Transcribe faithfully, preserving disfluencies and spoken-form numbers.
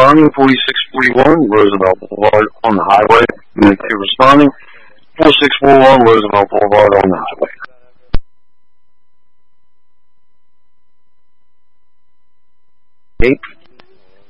responding. forty-six forty-one, Roosevelt Boulevard on the highway. Two responding. forty-six forty-one, Roosevelt Boulevard on the highway. eight